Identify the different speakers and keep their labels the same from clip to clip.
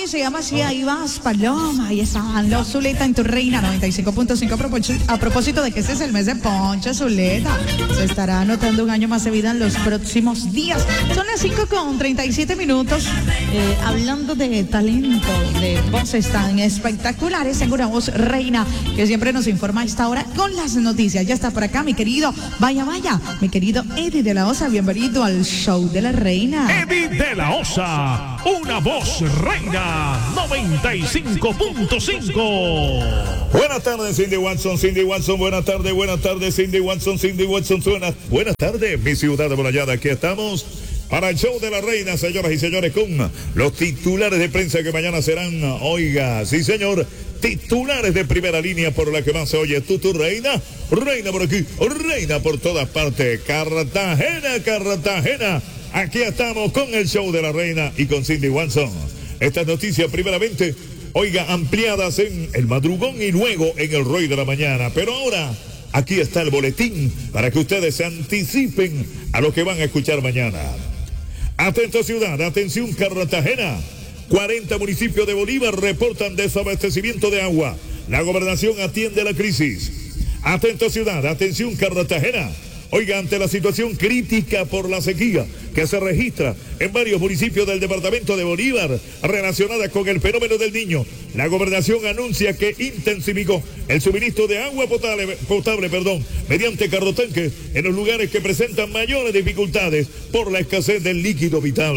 Speaker 1: Oye, se llama así, ahí vas, Paloma, ahí están los Zuleta en tu Reina 95.5 a propósito de que este es el mes de Poncho Zuleta. Se estará anotando un año más de vida en los próximos días. Son las 5:37. Hablando de talentos, de voces tan espectaculares, tengo una voz reina que siempre nos informa a esta hora con las noticias. Ya está por acá mi querido, vaya, mi querido Eddie de la Osa. Bienvenido al show de la reina.
Speaker 2: Eddie de la Osa, una voz reina 95.5.
Speaker 3: Buenas tardes, Cindy Watson, buenas tardes, Cindy Watson, buenas tardes, mi ciudad amurallada. Aquí estamos para el show de la reina, señoras y señores, con los titulares de prensa que mañana serán, oiga, sí señor, titulares de primera línea por la que más se oye, tu reina por aquí, reina por todas partes, Cartagena. Aquí estamos con el show de la reina y con Cindy Watson. Estas noticias primeramente, oiga, ampliadas en el madrugón y luego en el Roy de la mañana. Pero ahora, aquí está el boletín para que ustedes se anticipen a lo que van a escuchar mañana. Atento ciudad, atención Cartagena. 40 municipios de Bolívar reportan desabastecimiento de agua. La gobernación atiende la crisis. Atento ciudad, atención Cartagena. Oiga, ante la situación crítica por la sequía que se registra en varios municipios del departamento de Bolívar relacionada con el fenómeno del Niño, la gobernación anuncia que intensificó el suministro de agua potable, mediante carrotanques en los lugares que presentan mayores dificultades por la escasez del líquido vital.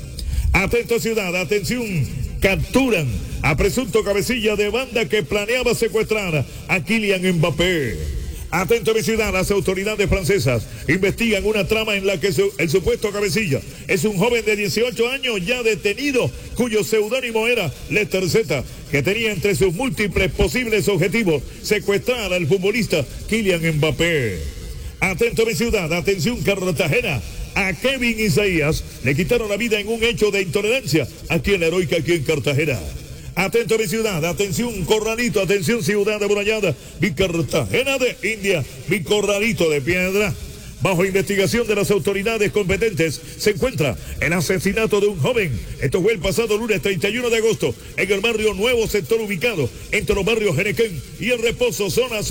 Speaker 3: Atento ciudad, atención, capturan a presunto cabecilla de banda que planeaba secuestrar a Kylian Mbappé. Atento mi ciudad, las autoridades francesas investigan una trama en la que el supuesto cabecilla es un joven de 18 años ya detenido, cuyo seudónimo era Lester Z, que tenía entre sus múltiples posibles objetivos secuestrar al futbolista Kylian Mbappé. Atento mi ciudad, atención Cartagena. A Kevin Isaías le quitaron la vida en un hecho de intolerancia aquí en la heroica, aquí en Cartagena. Atento mi ciudad, atención Corralito, atención ciudad amurallada, mi Cartagena de India, mi Corralito de Piedra. Bajo investigación de las autoridades competentes se encuentra el asesinato de un joven. Esto fue el pasado lunes 31 de agosto en el barrio Nuevo, sector ubicado entre los barrios Jenequén y El Reposo, zona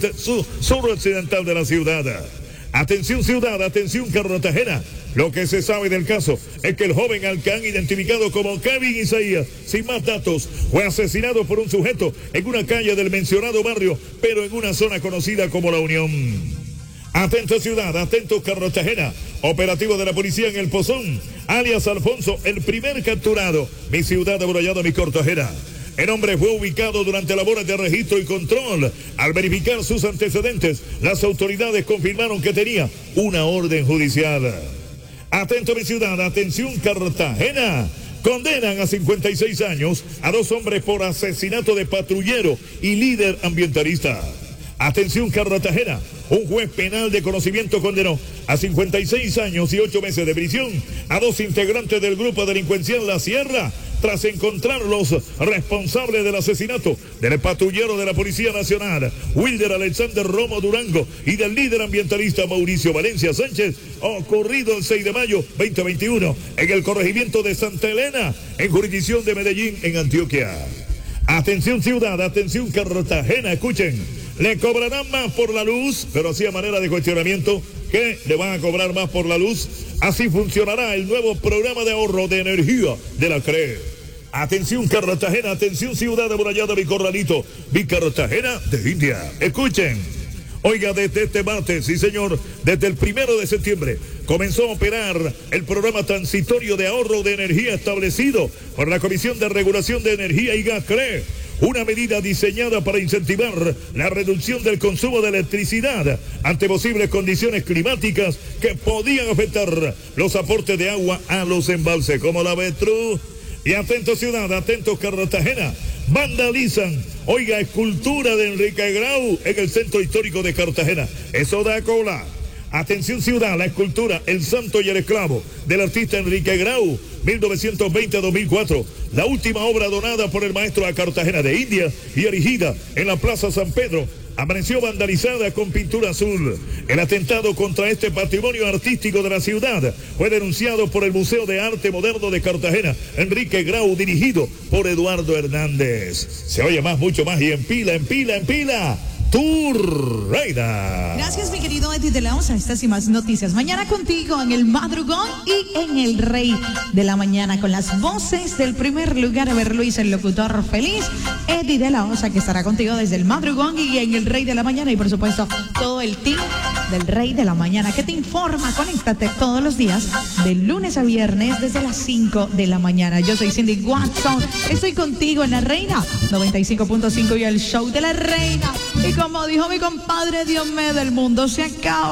Speaker 3: suroccidental de la ciudad. Atención ciudad, atención Cartagena. Lo que se sabe del caso es que el joven al que han identificado como Kevin Isaías, sin más datos, fue asesinado por un sujeto en una calle del mencionado barrio, pero en una zona conocida como La Unión. Atento ciudad, atento Cartagena. Operativo de la policía en El Pozón, alias Alfonso, el primer capturado. Mi ciudad amurallada, mi Cartagena. El hombre fue ubicado durante labores de registro y control. Al verificar sus antecedentes, las autoridades confirmaron que tenía una orden judicial. Atento mi ciudad, atención Cartagena. Condenan a 56 años a 2 hombres por asesinato de patrullero y líder ambientalista. Atención Cartagena, un juez penal de conocimiento condenó a 56 años y 8 meses de prisión a 2 integrantes del grupo delincuencial La Sierra, tras encontrar los responsables del asesinato del patrullero de la Policía Nacional, Wilder Alexander Romo Durango, y del líder ambientalista Mauricio Valencia Sánchez, ocurrido el 6 de mayo 2021 en el corregimiento de Santa Elena, en jurisdicción de Medellín, en Antioquia. Atención ciudad, atención Cartagena, escuchen. Le cobrarán más por la luz, pero así a manera de cuestionamiento, que le van a cobrar más por la luz. Así funcionará el nuevo programa de ahorro de energía de la CRE. Atención Cartagena, atención ciudad amurallada, mi Corralito, mi Cartagena de India. Escuchen. Oiga, desde este martes, sí señor, desde el 1 de septiembre, comenzó a operar el programa transitorio de ahorro de energía establecido por la Comisión de Regulación de Energía y Gas CRE. Una medida diseñada para incentivar la reducción del consumo de electricidad ante posibles condiciones climáticas que podían afectar los aportes de agua a los embalses, como la Betru. Y atento ciudad, atento Cartagena, vandalizan, oiga, escultura de Enrique Grau en el centro histórico de Cartagena. Eso da cola. Atención ciudad, la escultura El Santo y el Esclavo del artista Enrique Grau, 1920-2004, la última obra donada por el maestro a Cartagena de India y erigida en la Plaza San Pedro, amaneció vandalizada con pintura azul. El atentado contra este patrimonio artístico de la ciudad fue denunciado por el Museo de Arte Moderno de Cartagena, Enrique Grau, dirigido por Eduardo Hernández. Se oye más, mucho más y en pila, tu reina.
Speaker 1: Gracias, mi querido Eddie de la Osa. Estas y más noticias mañana contigo en el madrugón y en el Rey de la Mañana, con las voces del primer lugar. A ver, Luis, el locutor feliz, Eddie de la Osa, que estará contigo desde el madrugón y en el Rey de la Mañana, y por supuesto todo el team del Rey de la Mañana que te informa. Conéctate todos los días de lunes a viernes desde las 5 de la mañana. Yo soy Cindy Watson, estoy contigo en la Reina 95.5 y el show de la Reina. Y como dijo mi compadre Dios mío, del mundo se acaba.